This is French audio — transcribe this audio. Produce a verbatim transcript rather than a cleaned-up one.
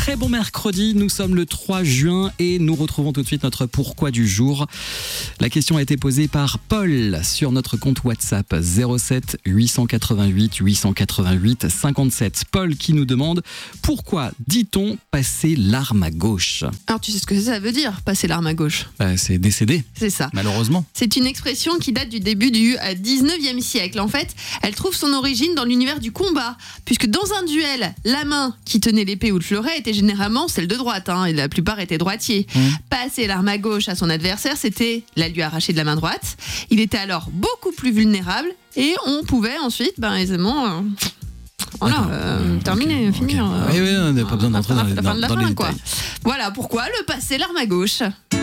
très bon mercredi, nous sommes le trois juin et nous retrouvons tout de suite notre pourquoi du jour. La question a été posée par Paul sur notre compte WhatsApp zéro sept huit cent quatre-vingt-huit huit cent quatre-vingt-huit cinquante-sept. Paul qui nous demande pourquoi dit-on passer l'arme à gauche ? Alors tu sais ce que ça veut dire, passer l'arme à gauche ? Bah, c'est décédé. C'est ça. Malheureusement. C'est une expression qui date du début du dix-neuvième siècle. En fait, elle trouve son origine dans l'univers du combat, puisque dans un duel, la main qui tenait l'épée ou le fleuret était généralement celle de droite, hein, et la plupart étaient droitiers. Mmh. Passer l'arme à gauche à son adversaire, c'était la lui arracher de la main droite. Il était alors beaucoup plus vulnérable et on pouvait ensuite ben, aisément... Euh, Voilà, euh, terminé, okay, finir. Okay. Euh, oui, oui, on n'a pas besoin d'entrer dans, la fin dans, de la dans fin, les quoi. détails. Voilà pourquoi le passer l'arme à gauche.